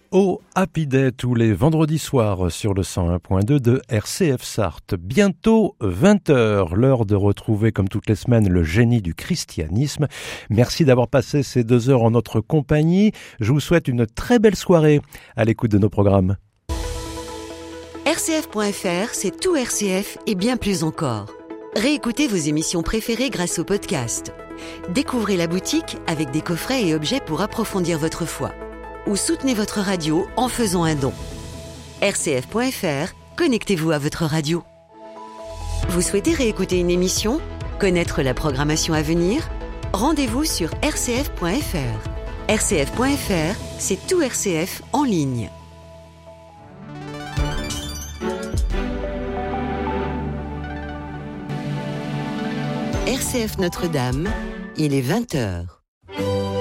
Au Happy Day tous les vendredis soirs sur le 101.2 de RCF Sarthe. Bientôt 20h, l'heure de retrouver comme toutes les semaines le génie du christianisme. Merci d'avoir passé ces 2 heures en notre compagnie. Je vous souhaite une très belle soirée à l'écoute de nos programmes. RCF.fr, c'est tout RCF et bien plus encore. Réécoutez vos émissions préférées grâce au podcast. Découvrez la boutique avec des coffrets et objets pour approfondir votre foi. Ou soutenez votre radio en faisant un don. RCF.fr, connectez-vous à votre radio. Vous souhaitez réécouter une émission ? Connaître la programmation à venir ? Rendez-vous sur RCF.fr. RCF.fr, c'est tout RCF en ligne. RCF Notre-Dame, il est 20h.